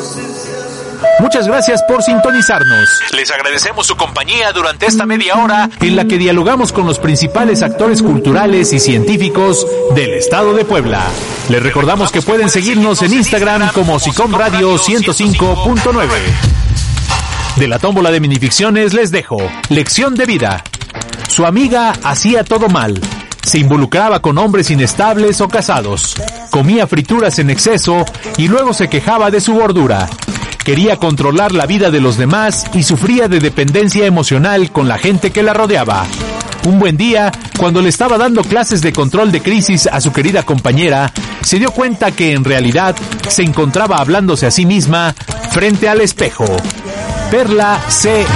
Muchas gracias por sintonizarnos. Les agradecemos su compañía durante esta media hora en la que dialogamos con los principales actores culturales y científicos del estado de Puebla. Les recordamos que pueden seguirnos en Instagram como SICOM Radio 105.9. De la tómbola de minificciones les dejo Lección de Vida. Su amiga hacía todo mal. Se involucraba con hombres inestables o casados. Comía frituras en exceso y luego se quejaba de su gordura. Quería controlar la vida de los demás y sufría de dependencia emocional con la gente que la rodeaba. Un buen día, cuando le estaba dando clases de control de crisis a su querida compañera, se dio cuenta que en realidad se encontraba hablándose a sí misma frente al espejo. Perla C.